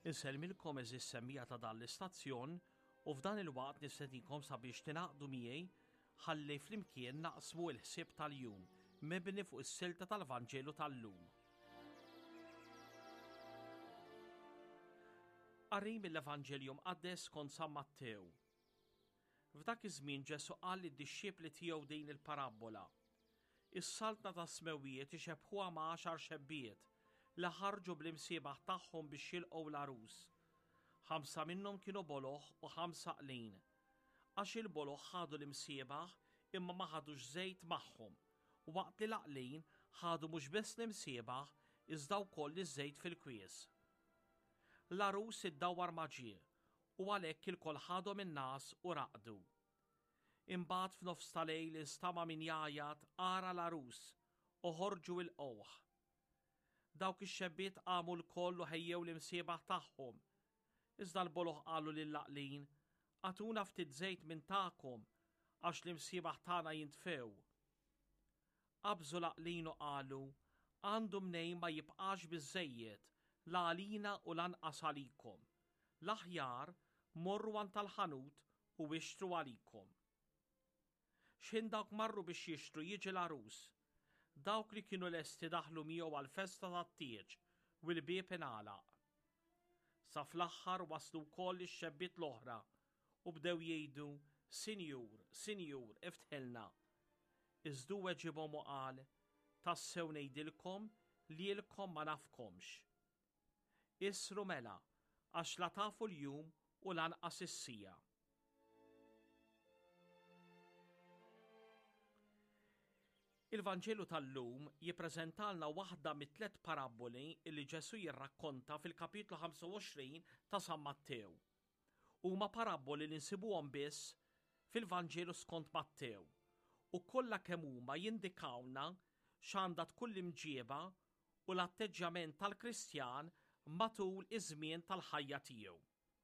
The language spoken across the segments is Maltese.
Insellmilkom eżis semmija ta' dan l-istazzjon u f'dan il-waqt nistedinkom sabiex tingħaqdu miegħi ħalli flimkien naqsmu l-ħsieb tal-jum mibni fuq is-silta tal-Vanġelu tal-lum. Qari mill-Evanġelju Mqaddes skont San Mattew. F'dak iż-żmien Ġesu qal lid-dixxiepli tiegħu din il-parabola. Is-saltna ta' smewwiet ixebħuha ma' 10 xebbiet li ħarġu bl-imsiebaħ tagħhom biex jilqgħu l-arus. 5 minnhom kienu boloħ u 5 qlin. Għax il-boloħ ħadu l-imsiebaħ imma ma ħadux żejt magħhom, u waqt li l-qlin ħadu mhux biss l-imsiebaħ iżda wkoll iż-żejt fil-kwies. L-arus iddawwar ma' ġie u għalhekk il-kol ħadhom in-nas u raqdu. Imbagħad f'nofs tal-lejl instama' min jgħajjad ara l-arus u ħorġu il-qowħ. Dawk ix-xebbiet qamu l-koll u ħejjew l-imsiebaħ tagħhom. Iżda l-boloħ qalu lill-laqlin, għatuna ftit żejt minn tagħkom għax l-imsiebaħ tagħna jintfew. Qabżu l-laqlin u qalu, għandu mnejn ma jibqax biżżejjed la għalina u lanqas għalikom. L-aħjar morru għand tal-ħanut u wixtru għalikom. X'in dawk marru biex jixtru jiġi l-arus. Dawk li kienu lesti daħlu miegħu għall-festa tat-tieġ u l-bieb ingħalaq. Sa fl-aħħar waslu wkoll ix-xebbiet l-oħra u bdew jgħidu, Sinjur, Sinjur, iftħilna. Iżdu weġibhom u qal, tassew ngħidilkom li lkom ma nafkomx. Isru mela, għax la tafu l-jum u lanqas is-sija. Il-Vanġelu tal-lum jippreżentalna waħda mit-3 paraboli li Ġesu jirrakkonta fil-kapitlu 25 ta' San Mattew. Huma paraboli li nsibuhom biss fil-Vanġelu skont Mattew u kollha kemm huma jindikawna x'għandha tkun l-imġieba u l-atteġġjament tal-Kristjan matul iż-żmien tal-ħajja tiegħu.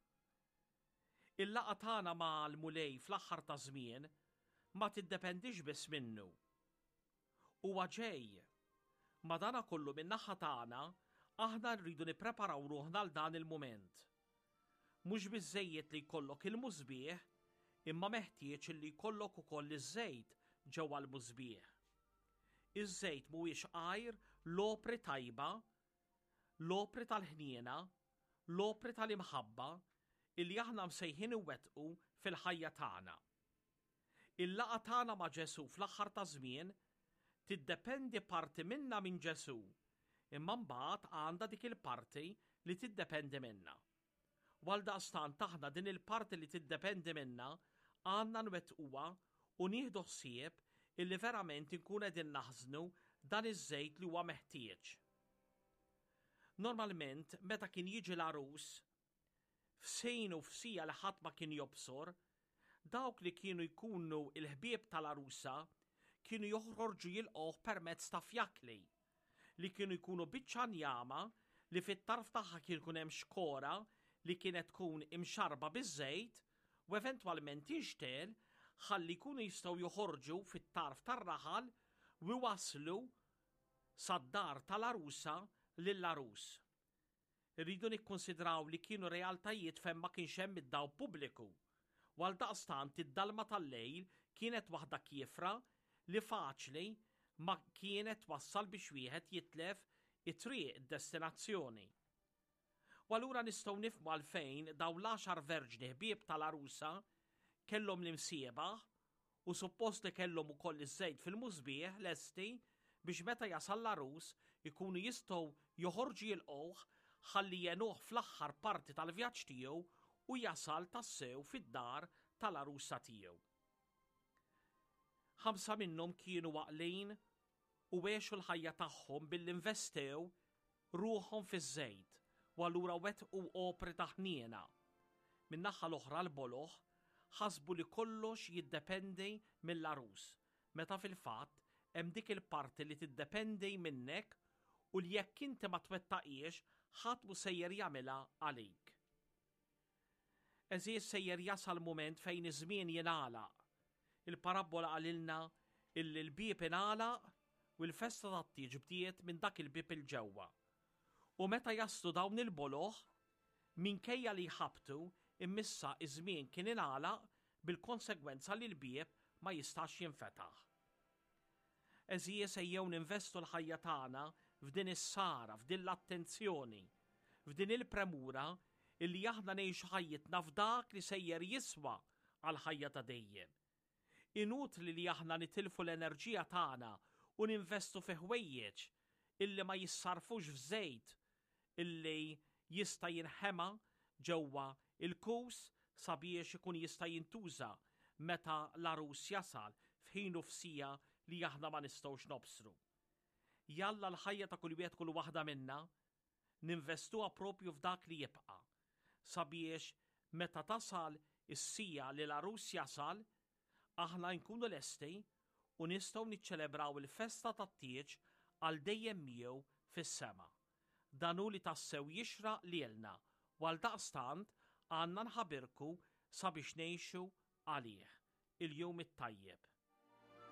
Il-laqgħa tagħna mal-mulej fl-aħħar ta' żmien ma tiddependix biss minnu. Huwa ġej. Madana kollu min-naħa tagħna aħna rridu nippreparaw ruħna għal dan il-mument. Mhux biżżejjed li jkollok il-mużbieħ, imma meħtieġ li jkollok ukoll iż-żejt ġewwa l-mużbieħ. Iż-żejt mhuwiex għajr l-opri tajba, l-opri tal-ħniena, l-opri tal-imħabba illi aħna msejħin iwettqu fil-ħajja tagħna. Il-laqgħa tagħna ma' Ġesu fl-aħħar ta' żmien tiddependi parti minna minn Ġesu, imma mbagħad għandha dik il-parti li tiddependi minna. Għaldaqstant aħna din il-parti li tiddependi minna għandna nwettquha u nieħdu ħsieb illi verament inkun qegħdin naħżnu dan iż-żejt li huwa meħtieġ. Normalment meta kien jiġi l-arus f'sejn u f'sija li ħadd ma kien jobsor, dawk li kienu jkunu il-ħbieb tal-arusa kienu joħorġu jilqgħuh permezz ta' fjakli li kienu jkunu biċċa njama li fit-tarf tagħha kien ikun hemm xkora li kienet tkun imxarba biż-żejt u eventwalment tinxtel ħalli jkunu jistgħu joħorġu fit-tarf tar-raħal u waslu sad-dar tal-arusa lill-arus. Irridu nikkonsidraw li kienu realtajiet fejn ma kienx hemm id-daw pubbliku. Għaldaqstant id-dalma tal-lejl kienet waħda kiefra li faċli ma kienet wassal biex wieħed jitlef it-triq id-destinazzjoni. U allura nistgħu nifhmu għalfejn dawn l-10 verġni ħbieb tal-arusa kellhom l-imsiebaħ u suppost li kellhom ukoll iż-żejt fil-mużbieħ lesti biex meta jasal l-arus ikunu jistgħu joħorġu jilqgħuh ħalli jenuh fl-aħħar parti tal-vjaġġ tiegħu u jasal tassew fid-dar tal-arusa tiegħu. 5 minnhom kienu waqlin u għexu l-ħajja tagħhom billi investew ruħhom fiż-żejt u allura wettqu opri ta' ħniena. Min-naħa l-oħra l-boloħ ħasbu li kollox jiddependi mill-arus, meta fil-fatt hemm dik il-parti li tiddependi minnek u li jekk inti ma twettaqiex ħadd mhu sejjer jagħmilha għalik. Eżies sejjer jasal mument fejn iż-żmien jingħalaq. Il-parabola għalilna illi l-bieb ingħalaq u l-festa tat-tieġ bdiet minn dak il-bieb il-ġewwa. U meta jaslu dawn il-boloħ, Minkejja li ħabtu immissa iż-żmien kien ingħalaq bil-konsegwenza li l-bieb ma jistax jinfetaħ. Eżies ejjew ninvestu l-ħajja tagħna f'din is-sara, f'din l-attenzjoni, f'din il-premura illi aħna ngħixu ħajjitna f'dak li sejjer jiswa għal ħajja ta' dejjem. Inutli li aħna nitilfu l-enerġija tagħna u ninvestu fi ħwejjeġ illi ma jissarfux f'żejt illi jista' jinħema ġewwa il-kus sabiex ikun jista' jintuża meta l-arus jasal f'ħin u f'sija li aħna ma nistgħux nobsru. Jalla l-ħajja ta' kull wieħed kull waħda minna ninvestuha propju f'dak li jibqa' sabiex meta tasal is-sija li l-arus jasal aħna nkunu lesti u nistgħu niċċelebraw il-festa tat-tieġ għal dejjem miegħu fis-sema. Dan hu li tassew jixraq lilna u għaldaqstant għandna nħabbirku sabiex ngħixu għalih. Il-jum it-tajjeb.